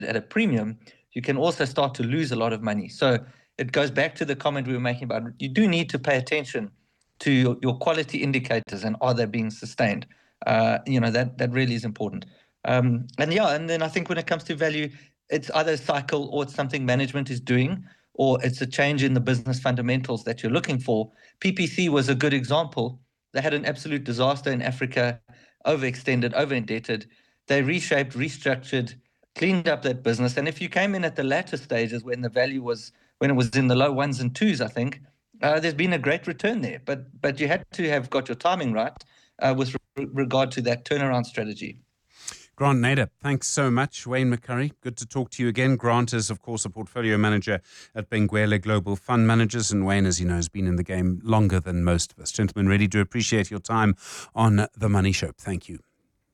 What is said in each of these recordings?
at a premium, you can also start to lose a lot of money. So it goes back to the comment we were making about you do need to pay attention to your quality indicators and are they being sustained. That really is important. And then I think when it comes to value, it's either a cycle or it's something management is doing, or it's a change in the business fundamentals that you're looking for. PPC was a good example. They had an absolute disaster in Africa, overextended, over-indebted. They reshaped, restructured, cleaned up that business. And if you came in at the latter stages when the value was, when it was in the low ones and twos, I think, there's been a great return there. But you had to have got your timing right with regard to that turnaround strategy. Grant Nader, thanks so much. Wayne McCurry, good to talk to you again. Grant is, of course, a portfolio manager at Benguela Global Fund Managers. And Wayne, as you know, has been in the game longer than most of us. Gentlemen, really do appreciate your time on The Money Show. Thank you.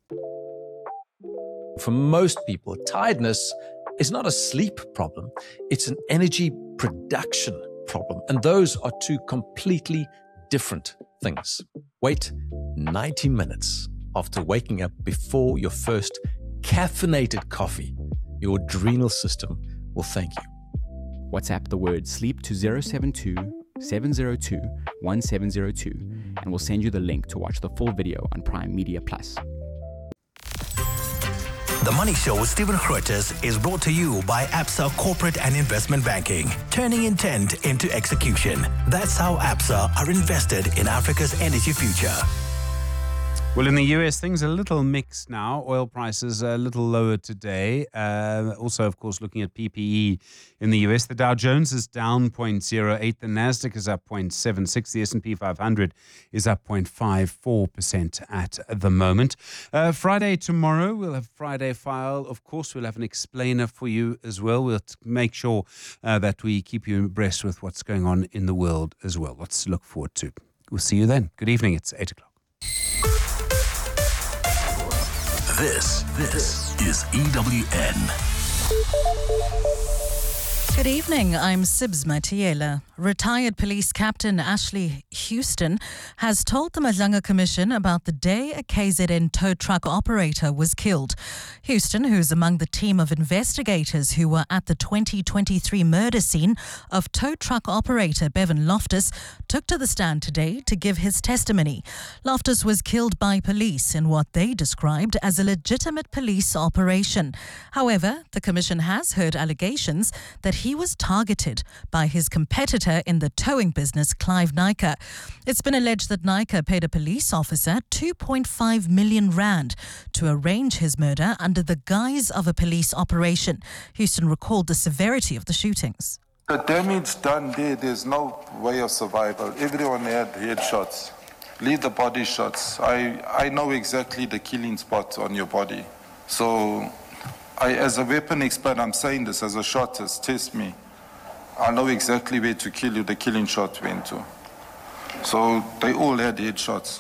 For most people, tiredness is not a sleep problem. It's an energy production problem. And those are two completely different things. Wait 90 minutes after waking up before your first caffeinated coffee. Your adrenal system will thank you. WhatsApp the word sleep to 072 702 1702 and we'll send you the link to watch the full video on Prime Media Plus. The Money Show with Stephen Grootes is brought to you by Absa Corporate and Investment Banking, turning intent into execution. That's how Absa are invested in Africa's energy future. Well, in the US, things are a little mixed now. Oil prices are a little lower today. Also, of course, looking at PPE in the US, the Dow Jones is down 0.08. The Nasdaq is up 0.76. The S&P 500 is up 0.54% at the moment. Friday tomorrow, we'll have Friday File. Of course, we'll have an explainer for you as well. We'll make sure that we keep you abreast with what's going on in the world as well. Lots to look forward to. We'll see you then. Good evening. It's 8 o'clock. This is EWN. Good evening, I'm Sibs Matiela. Retired police captain Ashley Houston has told the Madlanga Commission about the day a KZN tow truck operator was killed. Houston, who's among the team of investigators who were at the 2023 murder scene of tow truck operator Bevan Loftus, took to the stand today to give his testimony. Loftus was killed by police in what they described as a legitimate police operation. However, the Commission has heard allegations that he was targeted by his competitor in the towing business, Clive Naicker. It's been alleged that Naicker paid a police officer 2.5 million rand to arrange his murder under the guise of a police operation. Houston recalled the severity of the shootings. The damage done there's no way of survival. Everyone had headshots, lead the body shots. I know exactly the killing spot on your body. So as a weapon expert, I'm saying this as a shotist, test me. I know exactly where to kill you, the killing shot went to. So they all had headshots.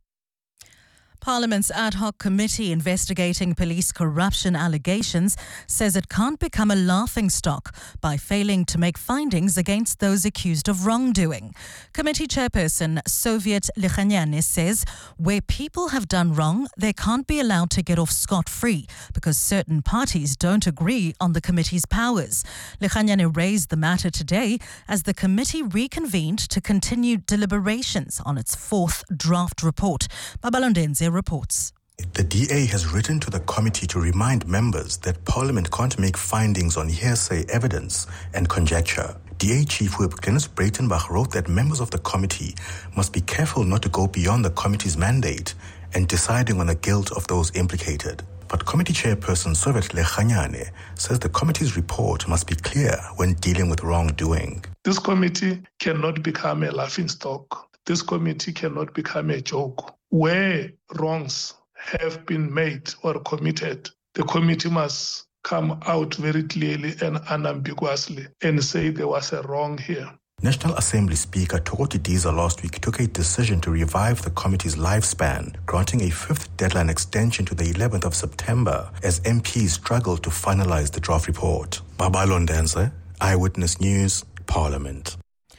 Parliament's ad hoc committee investigating police corruption allegations says it can't become a laughingstock by failing to make findings against those accused of wrongdoing. Committee chairperson Soviet Likhanyane says where people have done wrong, they can't be allowed to get off scot-free because certain parties don't agree on the committee's powers. Likhanyane raised the matter today as the committee reconvened to continue deliberations on its fourth draft report. Babalondenze reports. The DA has written to the committee to remind members that Parliament can't make findings on hearsay evidence and conjecture. DA Chief Whip Glenys Breitenbach wrote that members of the committee must be careful not to go beyond the committee's mandate and deciding on the guilt of those implicated. But Committee Chairperson Soviet Likhanyane says the committee's report must be clear when dealing with wrongdoing. This committee cannot become a laughingstock. This committee cannot become a joke. Where wrongs have been made or committed, the committee must come out very clearly and unambiguously and say there was a wrong here. National Assembly Speaker Tokoti Diza last week took a decision to revive the committee's lifespan, granting a fifth deadline extension to the 11th of September as MPs struggled to finalize the draft report. Babalondenze, Eyewitness News, Parliament.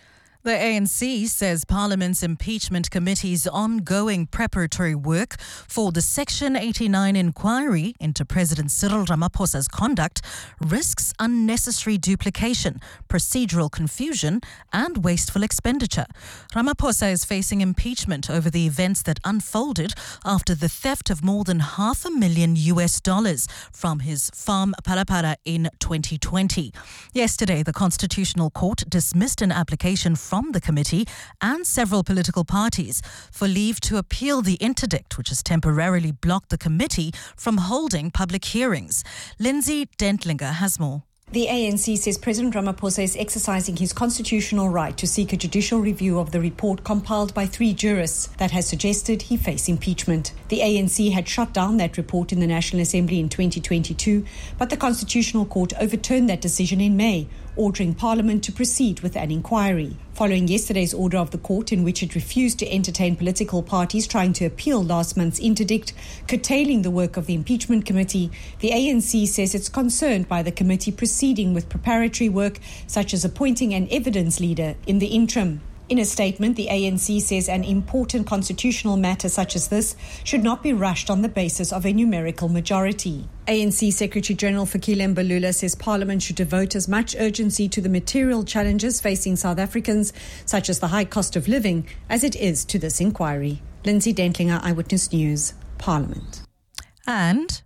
The ANC says Parliament's impeachment committee's ongoing preparatory work for the Section 89 inquiry into President Cyril Ramaphosa's conduct risks unnecessary duplication, procedural confusion and wasteful expenditure. Ramaphosa is facing impeachment over the events that unfolded after the theft of more than $500,000 from his farm Parapara in 2020. Yesterday, the Constitutional Court dismissed an application from the committee and several political parties for leave to appeal the interdict, which has temporarily blocked the committee from holding public hearings. Lindsay Dentlinger has more. The ANC says President Ramaphosa is exercising his constitutional right to seek a judicial review of the report compiled by 3 jurists that has suggested he face impeachment. The ANC had shut down that report in the National Assembly in 2022, but the Constitutional Court overturned that decision in May, ordering Parliament to proceed with an inquiry. Following yesterday's order of the court in which it refused to entertain political parties trying to appeal last month's interdict, curtailing the work of the impeachment committee, the ANC says it's concerned by the committee proceeding with preparatory work such as appointing an evidence leader in the interim. In a statement, the ANC says an important constitutional matter such as this should not be rushed on the basis of a numerical majority. ANC Secretary-General Fikile Mbalula says Parliament should devote as much urgency to the material challenges facing South Africans, such as the high cost of living, as it is to this inquiry. Lindsay Dentlinger, Eyewitness News, Parliament. And